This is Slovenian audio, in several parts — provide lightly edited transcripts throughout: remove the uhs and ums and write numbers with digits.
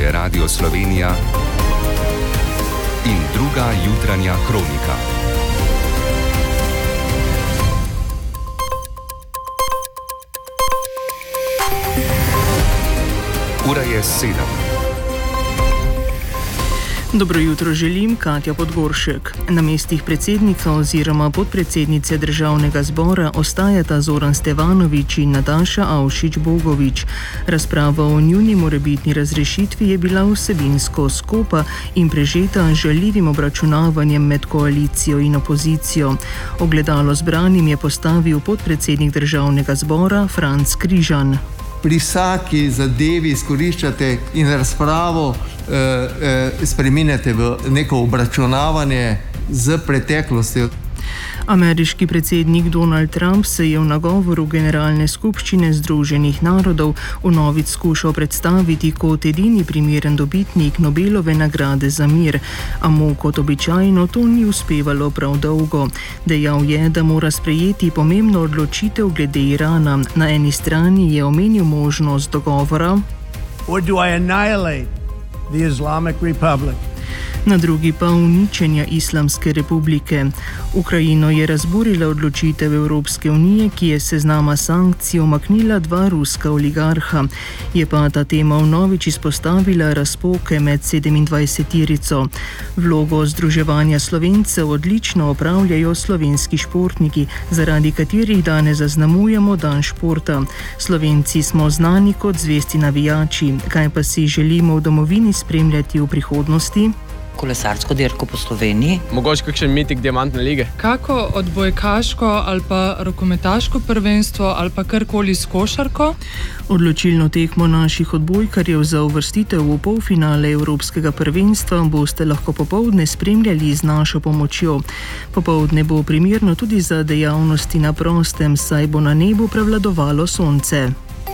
je Radio Slovenija in druga jutranja kronika. Ura je 7. Dobro jutro želim, Katja Podgoršek. Na mestih predsednika oziroma podpredsednice Državnega zbora ostajata Zoran Stevanović in Nataša Avšič-Bogovič. Razprava o njuni morebitni razrešitvi je bila vsebinsko skopa in prežeta žaljivim obračunavanjem med koalicijo in opozicijo. Ogledalo zbranim je postavil podpredsednik Državnega zbora Franc Križan. Pri vsaki zadevi izkoriščate in razpravo spreminjate v neko obračunavanje z preteklostjo. Ameriški predsednik Donald Trump se je v nagovoru Generalne skupščine Združenih narodov vnovič skušal predstaviti kot edini primeren dobitnik Nobelove nagrade za mir, a mu kot običajno to ni uspevalo prav dolgo. Dejal je, da mora sprejeti pomembno odločitev glede Irana. Na eni strani je omenil možnost dogovora, or do I annihilate the Islamic Republic? Na drugi pa uničenja Islamske republike. Ukrajino je razburila odločitev Evropske unije, ki je s seznama sankcij umaknila 2 ruska oligarha. Je pa ta tema vnovič izpostavila razpoke med 27-terico. Vlogo združevanja Slovencev odlično opravljajo slovenski športniki, zaradi katerih danes zaznamujemo dan športa. Slovenci smo znani kot zvesti navijači. Kaj pa si želimo v domovini spremljati v prihodnosti? Kolesarsko dirko po Sloveniji. Mogoče kakšen mitik diamantne lige. Kako odbojkaško ali pa rokometaško prvenstvo ali pa karkoli s košarko. Odločilno tekmo naših odbojkarjev za uvrstitev v polfinale Evropskega prvenstva boste lahko popoldne spremljali z našo pomočjo. Popoldne bo primerno tudi za dejavnosti na prostem, saj bo na nebu prevladovalo sonce.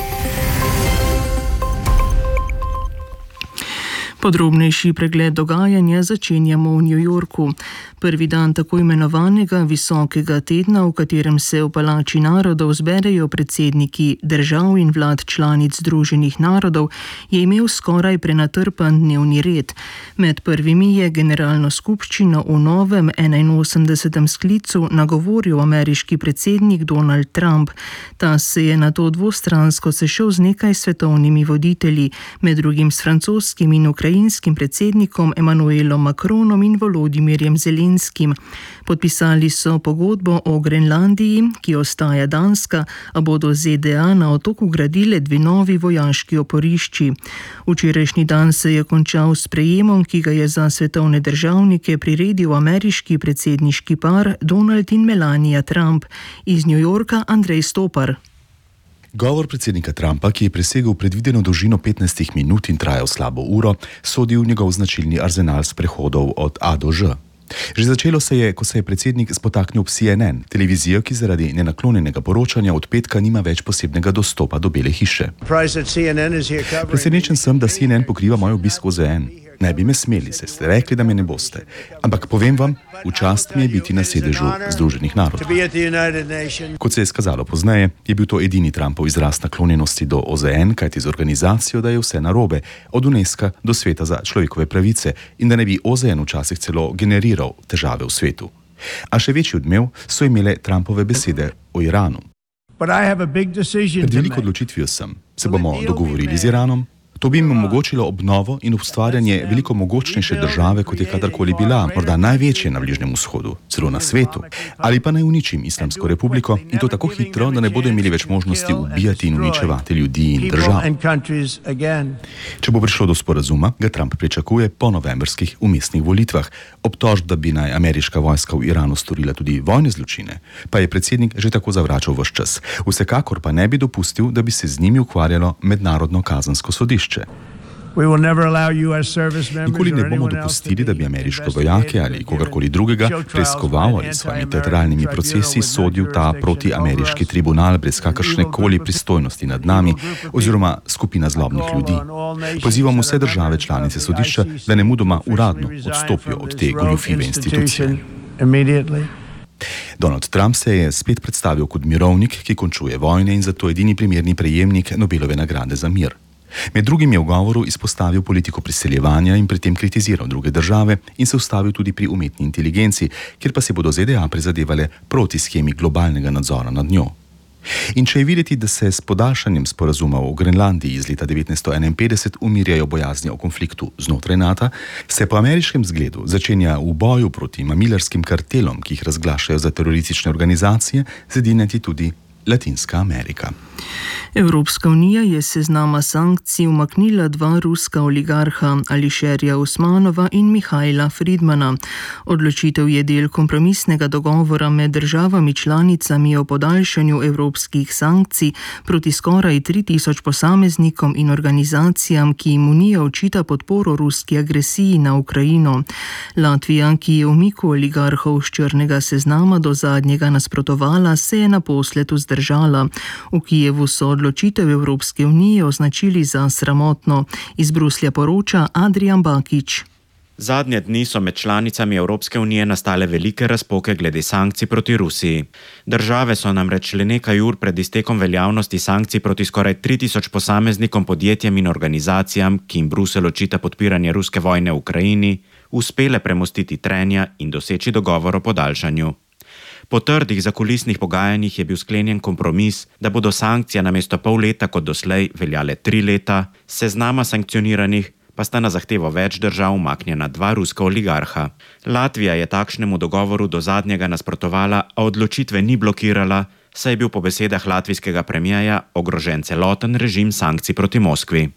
Podrobnejši pregled dogajanja začenjamo v New Yorku. Prvi dan tako imenovanega visokega tedna, v katerem se v Palači narodov zberejo predsedniki držav in vlad članic Združenih narodov, je imel skoraj prenatrpan dnevni red. Med prvimi je Generalno skupščino v novem 81. sklicu nagovoril ameriški predsednik Donald Trump. Ta se je nato dvostransko sešel z nekaj svetovnimi voditelji, med drugim s francoskim in ukrajinskim predsednikom Emmanuelom Macronom in Volodimirjem Zelenskim. Podpisali so pogodbo o Grenlandiji, ki ostaja danska, a bodo ZDA na otoku gradile 2 novi vojaški oporišči. Včerajšnji dan se je končal s sprejemom, ki ga je za svetovne državnike priredil ameriški predsedniški par Donald in Melania Trump. Iz New Yorka Andrej Stopar. Govor predsednika Trumpa, ki je presegel predvideno dolžino 15 minut in trajal slabo uro, sodi v njegov značilni arzenal sprehodov od A do Ž. Že začelo se je, ko se je predsednik spotaknil ob CNN, televizijo, ki zaradi nenaklonjenega poročanja od petka nima več posebnega dostopa do Bele hiše. Presenečen sem, da CNN pokriva moj obisk v OZN. Ne bi me smeli, saj ste rekli, da me ne boste. Ampak povem vam, v čast mi je biti na sedežu Združenih narodov. Kot se je skazalo pozneje, je bil to edini Trumpov izraz naklonjenosti do OZN, kajti z organizacijo, da je vse narobe, od UNESCO do Sveta za človekove pravice in da ne bi OZN včasih celo generiral težave v svetu. A še večji odmev so imele Trumpove besede o Iranu. Pred veliko odločitvijo sem. Se bomo dogovorili z Iranom? To bi jim omogočilo obnovo in ustvarjanje veliko mogočnejše države, kot je kadarkoli bila, morda največje na Bližnjem vzhodu, celo na svetu. Ali pa naj uničim Islamsko republiko in to tako hitro, da ne bodo imeli več možnosti ubijati in uničevati ljudi in držav. Če bo prišlo do sporazuma, ga Trump pričakuje po novembrskih umestnih volitvah. Obtožb, da bi naj ameriška vojska v Iranu storila tudi vojne zločine, pa je predsednik že tako zavračal ves čas. Vsekakor pa ne bi dopustil, da bi se z njimi ukvarjalo Mednarodno kazensko sodišče. Nikoli ne bomo dopustili, da bi ameriške vojake ali kogarkoli drugega preiskoval ali s svojimi teatralnimi procesi sodil ta protiameriški tribunal brez kakršnekoli pristojnosti nad nami oziroma skupina zlobnih ljudi. Pozivamo vse države članice sodišča, da nemudoma uradno odstopijo od te goljufive institucije. Donald Trump se je spet predstavil kot mirovnik, ki končuje vojne in zato edini primerni prejemnik Nobelove nagrade za mir. Med drugim je v govoru izpostavil politiko priseljevanja in pri tem kritiziral druge države in se ustavil tudi pri umetni inteligenci, kjer pa se bodo ZDA prizadevale proti shemi globalnega nadzora nad njo. In če je videti, da se s podaljšanjem sporazuma o Grenlandiji iz leta 1951 umirjajo bojazni o konfliktu znotraj NATO, se po ameriškem zgledu začenja v boju proti mamilarskim kartelom, ki jih razglašajo za teroristične organizacije, zediniti tudi Latinska Amerika. Evropska unija je s seznama sankcij umaknila dva ruska oligarha, Ališerja Usmanova in Mihajla Friedmana. Odločitev je del kompromisnega dogovora med državami članicami o podaljšanju evropskih sankcij proti skoraj 3000 posameznikom in organizacijam, ki jim unija očita podporo ruski agresiji na Ukrajino. Latvija, ki je umiku oligarhov s črnega seznama do zadnjega nasprotovala, se je naposled vzdržala. V Kijevu so odločitev Evropske unije označili za sramotno. Iz Bruslja poroča Adrian Bakič. Zadnje dni so med članicami Evropske unije nastale velike razpoke glede sankcij proti Rusiji. Države so namreč le nekaj ur pred iztekom veljavnosti sankcij proti skoraj 3000 posameznikom, podjetjem in organizacijam, ki jim Bruselj očita podpiranje ruske vojne v Ukrajini, uspele premostiti trenja in doseči dogovor o podaljšanju. Po trdih zakulisnih pogajanjih je bil sklenjen kompromis, da bodo sankcije namesto pol leta kot doslej veljale 3 leta, seznama sankcioniranih pa sta na zahtevo več držav umaknjena 2 ruska oligarha. Latvija je takšnemu dogovoru do zadnjega nasprotovala, a odločitve ni blokirala, saj je bil po besedah latvijskega premierja ogrožen celoten režim sankcij proti Moskvi.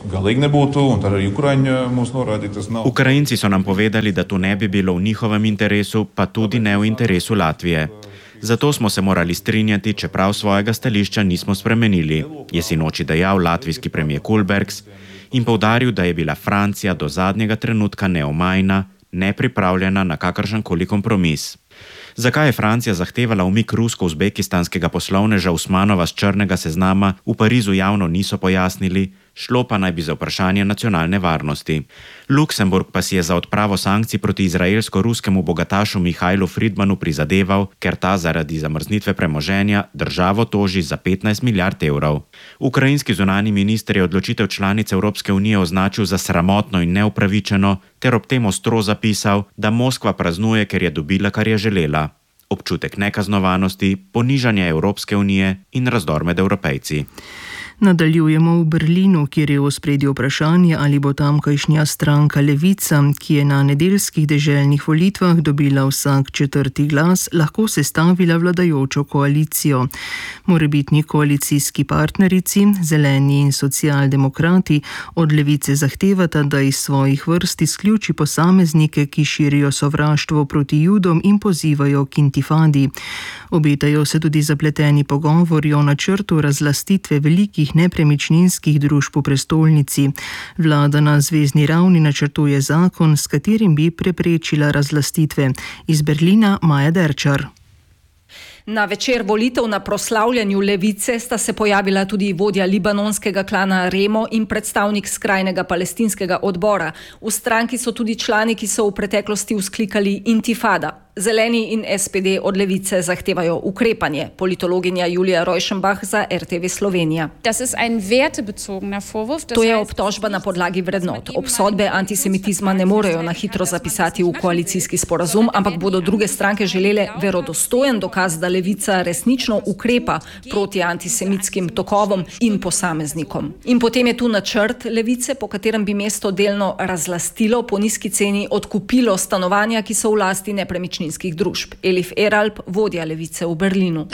Ukrajinci so nam povedali, da to ne bi bilo v njihovem interesu, pa tudi ne v interesu Latvije. Zato smo se morali strinjati, čeprav svojega stališča nismo spremenili, je sinoči dejal latvijski premijer Kulbergs in poudaril, da je bila Francija do zadnjega trenutka neomajna, nepripravljena na kakršenkoli kompromis. Zakaj je Francija zahtevala umik rusko-uzbekistanskega poslovneža Usmanova s črnega seznama, v Parizu javno niso pojasnili, šlo pa naj bi za vprašanje nacionalne varnosti. Luksemburg pa si je za odpravo sankcij proti izraelsko-ruskemu bogatašu Mihajlu Friedmanu prizadeval, ker ta zaradi zamrznitve premoženja državo toži za 15 milijard evrov. Ukrajinski zunanji minister je odločitev članic Evropske unije označil za sramotno in neupravičeno, ter ob tem ostro zapisal, da Moskva praznuje, ker je dobila, kar je želela. Občutek nekaznovanosti, ponižanje Evropske unije in razdor med Evropejci. Nadaljujemo v Berlinu, kjer je v ospredju vprašanje, ali bo tamkajšnja stranka Levica, ki je na nedeljskih deželnih volitvah dobila vsak 4. glas, lahko sestavila vladajočo koalicijo. Morebitni koalicijski partnerici, Zeleni in Socialdemokrati, od Levice zahtevata, da iz svojih vrst izključi posameznike, ki širijo sovraštvo proti Judom in pozivajo k intifadi. Obetajo se tudi zapleteni pogovori o načrtu razlastitve velikih nepremičninskih družb v prestolnici. Vlada na zvezni ravni načrtuje zakon, s katerim bi preprečila razlastitve. Iz Berlina Maja Derčar. Na večer volitev na proslavljanju Levice sta se pojavila tudi vodja libanonskega klana Remo in predstavnik skrajnega palestinskega odbora. V stranki so tudi člani, ki so v preteklosti vzklikali intifada. Zeleni in SPD od Levice zahtevajo ukrepanje. Politologinja Julija Rojšenbach za RTV Slovenija. To je obtožba na podlagi vrednot. Obsodbe antisemitizma ne morejo na hitro zapisati v koalicijski sporazum, ampak bodo druge stranke želele verodostojen dokaz, da Levica resnično ukrepa proti antisemitskim tokovom in posameznikom. In potem je tu načrt Levice, po katerem bi mesto delno razlastilo, po nizki ceni odkupilo stanovanja, ki so v lasti nepremičninskih družb. Elif Eralp, vodja Levice v Berlinu.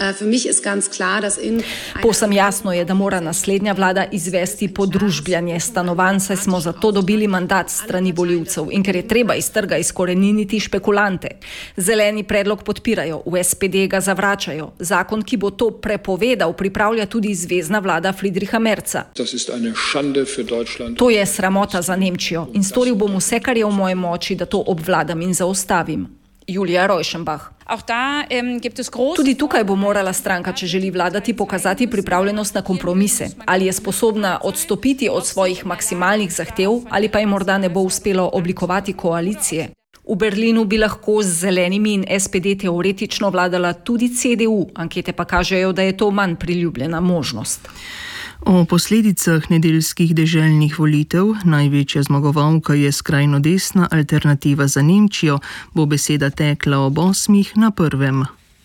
Povsem jasno je, da mora naslednja vlada izvesti podružbljanje stanovanj, saj smo za to dobili mandat strani volivcev in ker je treba iz trga izkoreniniti špekulante. Zeleni predlog podpirajo, v SPD ga zavračajo. Zakon, ki bo to prepovedal, pripravlja tudi zvezna vlada Friedricha Merza. To je sramota za Nemčijo in storil bom vse, kar je v moji moči, da to obvladam in zaustavim. Julija Rojšenbach. Tudi tukaj bo morala stranka, če želi vladati, pokazati pripravljenost na kompromise. Ali je sposobna odstopiti od svojih maksimalnih zahtev, ali pa ji morda ne bo uspelo oblikovati koalicije. V Berlinu bi lahko z Zelenimi in SPD teoretično vladala tudi CDU, ankete pa kažejo, da je to manj priljubljena možnost. O posledicah nedeljskih deželnih volitev, največja zmagovalka je skrajno desna Alternativa za Nemčijo, bo beseda tekla ob 8 na 1.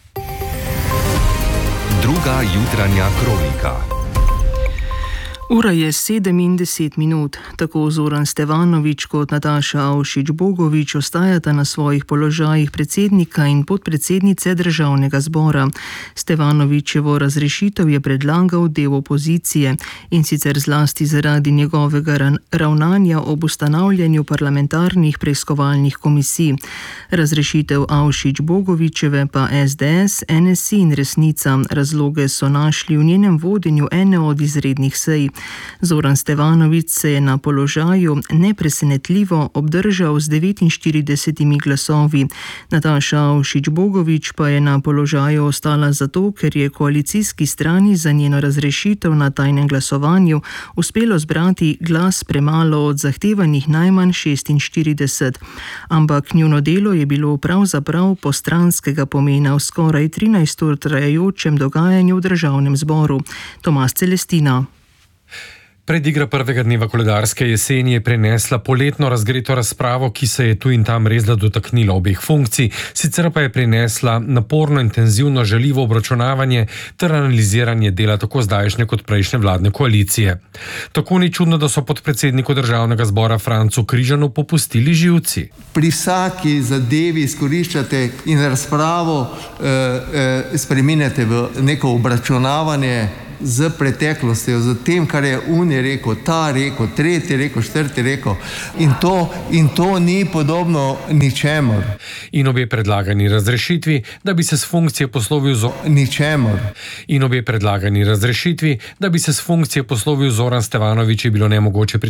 Druga jutranja kronika. Ura je 7:10, tako Zoran Stevanović kot Nataša Avšič-Bogovič ostajata na svojih položajih predsednika in podpredsednice državnega zbora. Stevanovićevo razrešitev je predlagal del opozicije in sicer zlasti zaradi njegovega ravnanja ob ustanavljanju parlamentarnih preiskovalnih komisij. Razrešitev Avšič-Bogovičeve pa SDS, NSI in Resnica razloge so našli v njenem vodenju ene od izrednih sej. Zoran Stevanović se je na položaju nepresenetljivo obdržal z 49 glasovi. Nataša Avšič-Bogovič pa je na položaju ostala zato, ker je koalicijski strani za njeno razrešitev na tajnem glasovanju uspelo zbrati glas premalo od zahtevanih najmanj 46. Ampak njuno delo je bilo pravzaprav postranskega pomena v skoraj 13 ur trajajočem dogajanju v državnem zboru. Tomas Celestina. Predigra prvega dneva koledarske jeseni je prinesla poletno razgreto razpravo, ki se je tu in tam resda dotaknila obeh funkcij, sicer pa je prinesla naporno, intenzivno, žaljivo obračunavanje ter analiziranje dela tako zdajšnje kot prejšnje vladne koalicije. Tako ni čudno, da so podpredsedniku državnega zbora Francu Križanu popustili živci. Pri vsaki zadevi izkoriščate in razpravo spreminjate v neko obračunavanje z preteklostjo, z tem, kar je uni rekel, ta rekel, tretji rekel, četrti rekel. In to ni podobno ničemur. In obe predlagani razrešitvi, da bi se s funkcije poslovil Zoran Stevanović, je bilo nemogoče